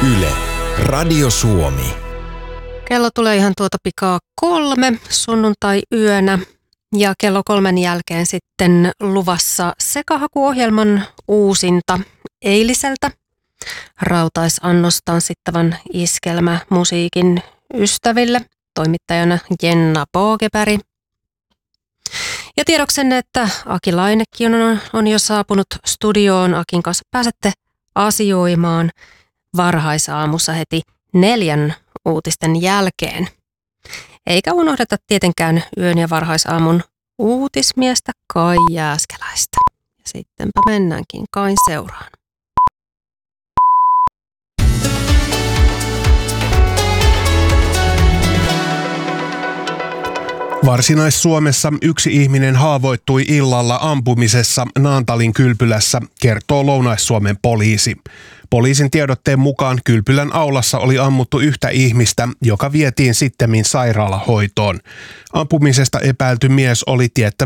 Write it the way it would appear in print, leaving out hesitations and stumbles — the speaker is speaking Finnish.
Yle, Radio Suomi. Kello tulee ihan tuota pikaa 3 sunnuntai-yönä ja kello 3 jälkeen sitten luvassa sekahakuohjelman uusinta eiliseltä rautaisannos tanssittavan iskelmämusiikin ystäville. Toimittajana Jenna Pågeberg. Ja tiedoksenne, että Aki Lainekin on jo saapunut studioon. Akin kanssa pääsette asioimaan varhaisaamussa heti 4 uutisten jälkeen. Eikä unohdeta tietenkään yön ja varhaisaamun uutismiestä Kai Jääskeläistä. Ja sittenpä mennäänkin Kain seuraan. Varsinais-Suomessa yksi ihminen haavoittui illalla ampumisessa Naantalin kylpylässä, kertoo Lounais-Suomen poliisi. Poliisin tiedotteen mukaan kylpylän aulassa oli ammuttu yhtä ihmistä, joka vietiin sittemmin sairaalahoitoon. Ampumisesta epäilty mies oli